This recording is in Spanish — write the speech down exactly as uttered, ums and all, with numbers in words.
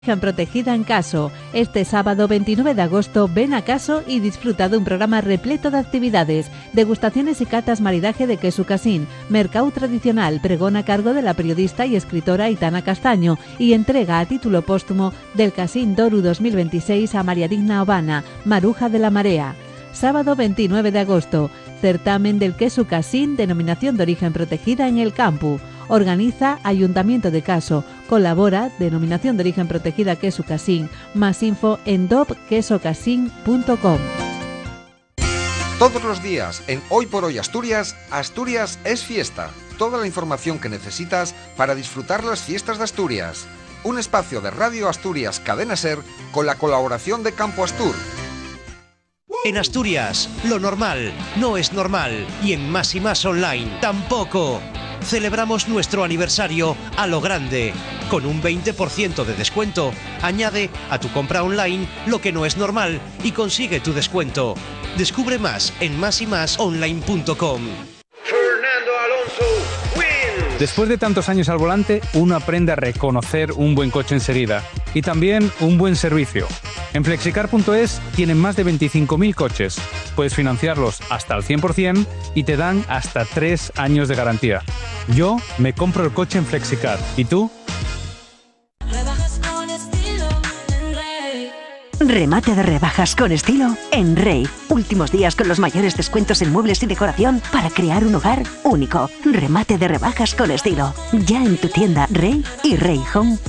Protegida en Caso. Este sábado veintinueve de agosto ven a Caso y disfruta de un programa repleto de actividades, degustaciones y catas maridaje de queso casín, mercado tradicional, pregón a cargo de la periodista y escritora Aitana Castaño y entrega a título póstumo del Casín Doru dos mil veintiséis a María Digna Obana, Maruja de la Marea. Sábado veintinueve de agosto, certamen del queso casín, denominación de origen protegida en el campo. Organiza Ayuntamiento de Caso. Colabora Denominación de Origen Protegida Queso Casín. Más info en d o p queso casín punto com. Todos los días en Hoy por Hoy Asturias, Asturias es fiesta. Toda la información que necesitas para disfrutar las fiestas de Asturias. Un espacio de Radio Asturias Cadena Ser con la colaboración de Campo Astur. En Asturias, lo normal no es normal y en Más y Más Online tampoco. Celebramos nuestro aniversario a lo grande. Con un veinte por ciento de descuento, añade a tu compra online lo que no es normal y consigue tu descuento. Descubre más en más y más online punto com. Fernando Alonso wins. Después de tantos años al volante, uno aprende a reconocer un buen coche enseguida y también un buen servicio. En flexicar punto es tienen más de veinticinco mil coches. Puedes financiarlos hasta al cien por ciento y te dan hasta tres años de garantía. Yo me compro el coche en Flexicar. ¿Y tú? Remate de rebajas con estilo en Rey. Últimos días con los mayores descuentos en muebles y decoración para crear un hogar único. Remate de rebajas con estilo. Ya en tu tienda Rey y rey home